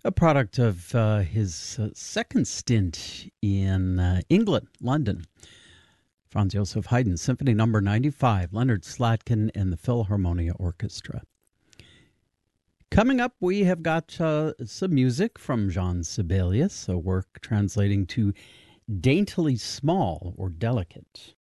A product of his second stint in England, London. Franz Joseph Haydn, Symphony Number 95, Leonard Slatkin and the Philharmonia Orchestra. Coming up, we have got some music from Jean Sibelius, a work translating to daintily small or delicate.